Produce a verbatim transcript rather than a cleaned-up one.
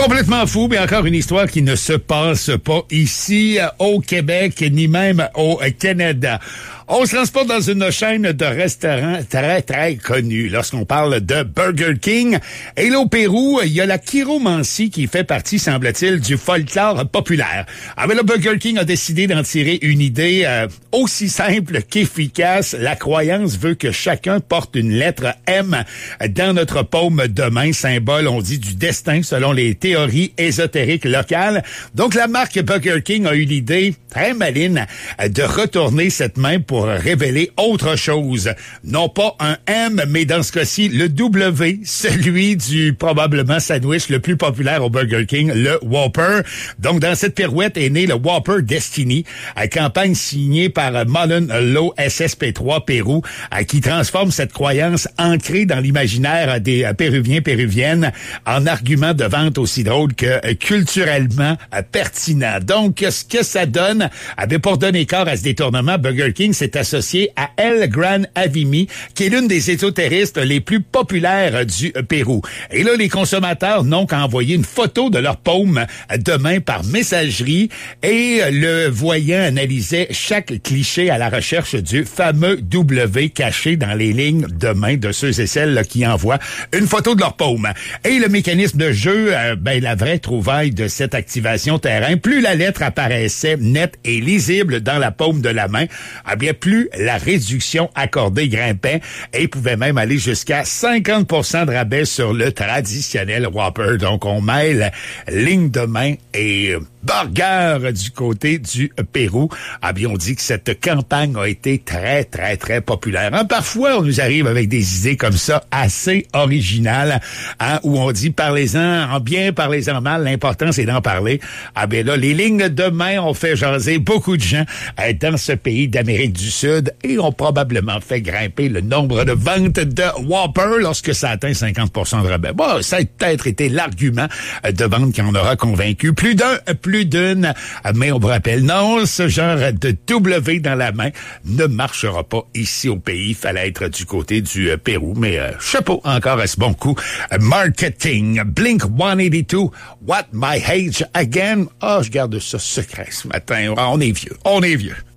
Complètement fou, mais encore une histoire qui ne se passe pas ici au Québec, ni même au Canada. On se transporte dans une chaîne de restaurants très, très connue lorsqu'on parle de Burger King. Et là, au Pérou, il y a la chiromancie qui fait partie, semble-t-il, du folklore populaire. Ah, mais là, Burger King a décidé d'en tirer une idée euh, aussi simple qu'efficace. La croyance veut que chacun porte une lettre M dans notre paume de main, symbole, on dit, du destin selon les théories ésotériques locales. Donc, la marque Burger King a eu l'idée très maligne de retourner cette main pour révéler autre chose. Non pas un M, mais dans ce cas-ci, le W, celui du probablement sandwich le plus populaire au Burger King, le Whopper. Donc, dans cette pirouette est né le Whopper Destiny, à campagne signée par Mullen Law S S P trois Pérou, à qui transforme cette croyance ancrée dans l'imaginaire des Péruviens, Péruviennes, en argument de vente aussi drôle que culturellement pertinent. Donc, ce que ça donne, avait pour donner corps à ce détournement, Burger King s'est associé à El Gran Avimi, qui est l'une des ésotéristes les plus populaires du Pérou. Et là, les consommateurs n'ont qu'à envoyer une photo de leur paume de main par messagerie et le voyant analysait chaque cliché à la recherche du fameux W caché dans les lignes de main de ceux et celles là, qui envoient une photo de leur paume. Et le mécanisme de jeu, euh, ben la vraie trouvaille de cette activation terrain, plus la lettre apparaissait nette et lisible dans la paume de la main, eh bien plus la réduction accordée grimpait et pouvait même aller jusqu'à cinquante pour cent de rabais sur le traditionnel Whopper. Donc on mêle ligne de main et burger du côté du Pérou. Ah bien, on dit que cette campagne a été très, très, très populaire. Hein, parfois, on nous arrive avec des idées comme ça, assez originales, hein, où on dit parlez-en en bien, parlez-en en mal, l'important c'est d'en parler. Ah bien là, les lignes de main ont fait jaser beaucoup de gens euh, dans ce pays d'Amérique du Sud et ont probablement fait grimper le nombre de ventes de Whopper lorsque ça atteint cinquante pour cent de rabais. Bon, ça a peut-être été l'argument de vente qui en aura convaincu plus d'un, plus d'une, mais on vous rappelle, non, ce genre de W dans la main ne marchera pas ici au pays. Fallait être du côté du euh, Pérou, mais euh, chapeau encore à ce bon coup. Euh, marketing, Blink cent quatre-vingt-deux, What My Age Again. Ah, oh, je garde ça secret ce matin. On est vieux, on est vieux.